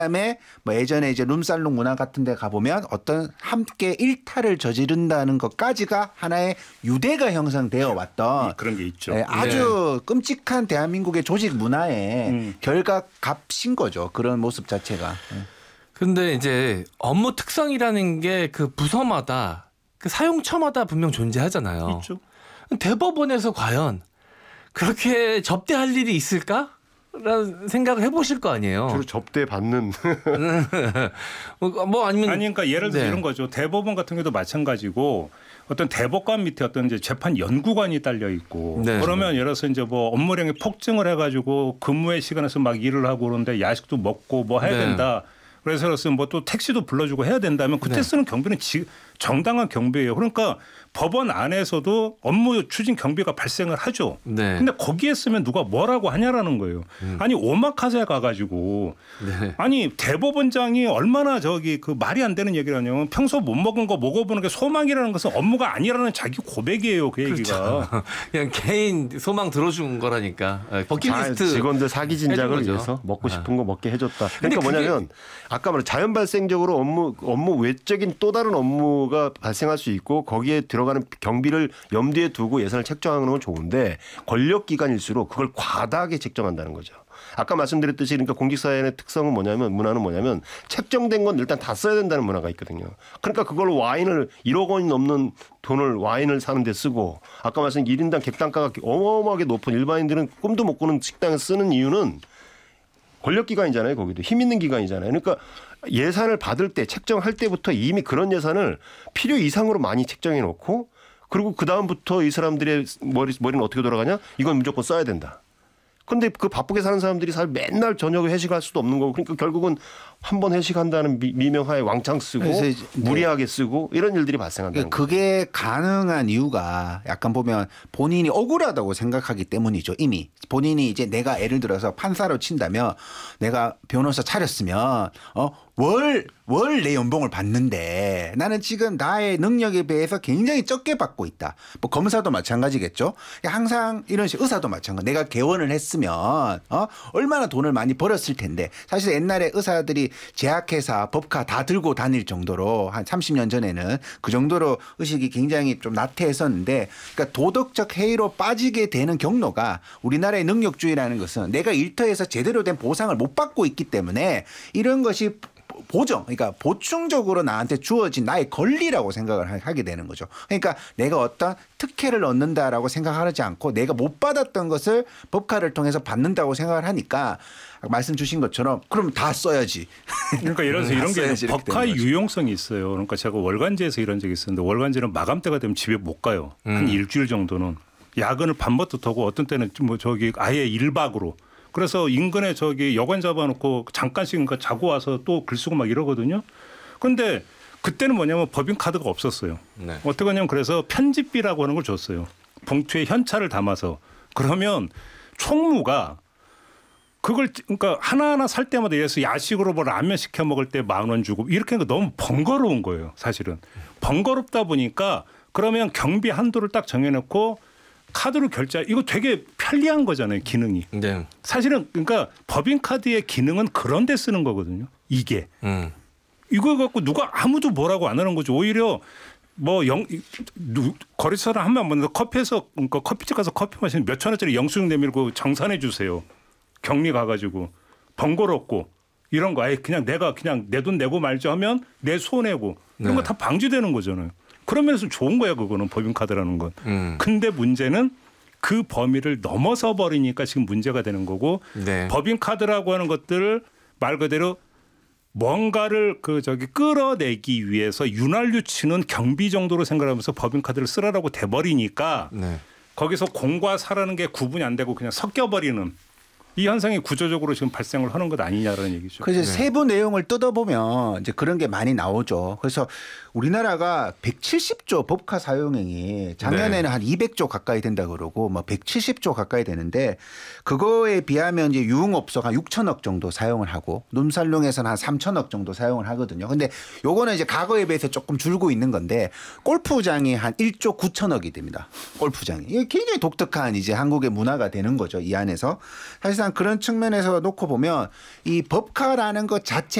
그다음에 뭐 예전에 이제 룸살롱 문화 같은 데 가보면 어떤 함께 일탈을 저지른다는 것까지가 하나의 유대가 형성되어 왔던 그런 게 있죠. 아주 끔찍한 대한민국의 조직 문화의 결과값인 거죠. 그런 모습 자체가. 근데 이제 업무 특성이라는 게 그 부서마다 그 사용처마다 분명 존재하잖아요. 있죠. 대법원에서 과연 그렇게 접대할 일이 있을까? 라는 생각을 해보실 거 아니에요. 주로 접대 받는. 뭐 아니면 그러니까 예를 들어 이런 거죠. 대법원 같은 경우도 마찬가지고 어떤 대법관 밑에 어떤 이제 재판 연구관이 딸려 있고 그러면 예를 들어서 이제 뭐 업무량이 폭증을 해가지고 근무의 시간에서 막 일을 하고 그러는데 야식도 먹고 뭐 해야 된다. 그래서 뭐 또 택시도 불러주고 해야 된다면 그때 쓰는 경비는 정당한 경비예요. 그러니까 법원 안에서도 업무 추진 경비가 발생을 하죠. 근데 거기에 쓰면 누가 뭐라고 하냐라는 거예요. 아니 오마카세 가가지고 아니 대법원장이 얼마나 그 말이 안 되는 얘기를 하냐면 평소 못 먹은 거 먹어보는 게 소망이라는 것은 업무가 아니라는 자기 고백이에요. 그 얘기가. 그렇죠. 그냥 개인 소망 들어준 거라니까. 버킷리스트 직원들 사기 진작을 위해서 먹고 싶은 거 먹게 해줬다. 그러니까 뭐냐면 아까 말한 자연 발생적으로 업무 외적인 또 다른 업무가 발생할 수 있고 거기에 들어가는 경비를 염두에 두고 예산을 책정하는 건 좋은데 권력기관일수록 그걸 과다하게 책정한다는 거죠. 아까 말씀드렸듯이 그러니까 공직사회의 특성은 문화는 뭐냐면 책정된 건 일단 다 써야 된다는 문화가 있거든요. 그러니까 그걸 1억 원이 넘는 돈을 와인을 사는 데 쓰고 아까 말씀 1인당 객단가가 어마어마하게 높은 일반인들은 꿈도 못 꾸는 식당에 쓰는 이유는 권력기관이잖아요. 거기도 힘 있는 기관이잖아요. 그러니까 예산을 받을 때 책정할 때부터 이미 그런 예산을 필요 이상으로 많이 책정해 놓고 그리고 그다음부터 이 사람들의 머리는 어떻게 돌아가냐? 이건 무조건 써야 된다. 그런데 그 바쁘게 사는 사람들이 사실 맨날 저녁에 회식할 수도 없는 거고 그러니까 결국은 한 번 회식한다는 미명하에 왕창 쓰고 무리하게 쓰고 이런 일들이 발생한다는 거죠. 그게 가능한 이유가 약간 보면 본인이 억울하다고 생각하기 때문이죠. 이미 본인이 이제 내가 예를 들어서 판사로 친다면 내가 변호사 차렸으면 월 내 연봉을 받는데 나는 지금 나의 능력에 비해서 굉장히 적게 받고 있다. 뭐 검사도 마찬가지겠죠. 항상 이런 식으로 의사도 마찬가지. 내가 개원을 했으면 얼마나 돈을 많이 벌었을 텐데 사실 옛날에 의사들이 제약회사, 법카 다 들고 다닐 정도로 한 30년 전에는 그 정도로 의식이 굉장히 좀 나태했었는데 그러니까 도덕적 해이로 빠지게 되는 경로가 우리나라의 능력주의라는 것은 내가 일터에서 제대로 된 보상을 못 받고 있기 때문에 이런 것이 그러니까 보충적으로 나한테 주어진 나의 권리라고 생각을 하게 되는 거죠. 그러니까 내가 어떤 특혜를 얻는다라고 생각하지 않고 내가 못 받았던 것을 법카를 통해서 받는다고 생각을 하니까 말씀 주신 것처럼 그럼 다 써야지. 그러니까 이런 게 법카의 유용성이 있어요. 그러니까 제가 월간지에서 이런 적이 있었는데 월간지는 마감때가 되면 집에 못 가요. 한 일주일 정도는. 야근을 밤부터 타고 어떤 때는 아예 1박으로. 그래서 인근에 여관 잡아놓고 잠깐씩 그러니까 자고 와서 또 글 쓰고 막 이러거든요. 그런데 그때는 뭐냐면 법인카드가 없었어요. 어떻게 하냐면 그래서 편집비라고 하는 걸 줬어요. 봉투에 현찰을 담아서. 그러면 총무가 그걸 그러니까 하나하나 살 때마다 예를 들어서 야식으로 뭐 라면 시켜 먹을 때 10,000원 주고 이렇게 하니까 너무 번거로운 거예요. 사실은. 번거롭다 보니까 그러면 경비 한도를 딱 정해놓고 카드로 결제 이거 되게 편리한 거잖아요. 기능이. 사실은 그러니까 법인카드의 기능은 그런 데 쓰는 거거든요. 이게. 이거 갖고 누가 아무도 뭐라고 안 하는 거죠. 오히려 뭐 거래처 사람 한 명 만나서 커피에서 그러니까 커피집 가서 커피 마시면 몇천 원짜리 영수증 내밀고 정산해 주세요. 격리 가가지고 번거롭고 이런 거 아예 그냥 내가 그냥 내 돈 내고 말자 하면 내 손해고 이런 거 다 방지되는 거잖아요. 그런 면에서 좋은 거야 그거는 법인카드라는 건. 근데 문제는 그 범위를 넘어서 버리니까 지금 문제가 되는 거고 법인카드라고 하는 것들을 말 그대로 뭔가를 끌어내기 위해서 윤활유치는 경비 정도로 생각하면서 법인카드를 쓰라라고 돼버리니까 거기서 공과 사라는 게 구분이 안 되고 그냥 섞여버리는 이 현상이 구조적으로 지금 발생을 하는 것 아니냐라는 얘기죠. 그래서 세부 내용을 뜯어보면 이제 그런 게 많이 나오죠. 그래서 우리나라가 170조 법카 사용액이 작년에는 한 200조 가까이 된다 그러고 뭐 170조 가까이 되는데 그거에 비하면 이제 유흥업소가 한 6천억 정도 사용을 하고 룸살롱에서는 한 3천억 정도 사용을 하거든요. 근데 요거는 이제 과거에 비해서 조금 줄고 있는 건데 골프장이 한 1조 9천억이 됩니다. 골프장이. 이게 굉장히 독특한 이제 한국의 문화가 되는 거죠. 이 안에서. 사실상 사실상 그런 측면에서 놓고 보면 이 법카라는 것 자체